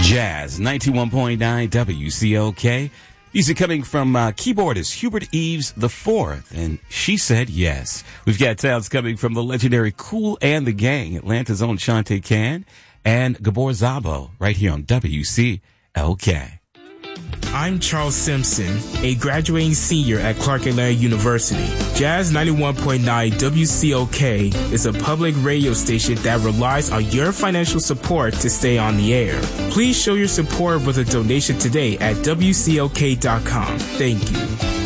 Jazz 91.9 WCOK. Music coming from keyboardist Hubert Eves IV, and She Said Yes. We've got sounds coming from the legendary Kool and the Gang, Atlanta's own Shantae Khan, and Gabor Szabo, right here on WCOK. I'm Charles Simpson, a graduating senior at Clark Atlanta University. Jazz 91.9 WCOK is a public radio station that relies on your financial support to stay on the air. Please show your support with a donation today at WCOK.com. Thank you.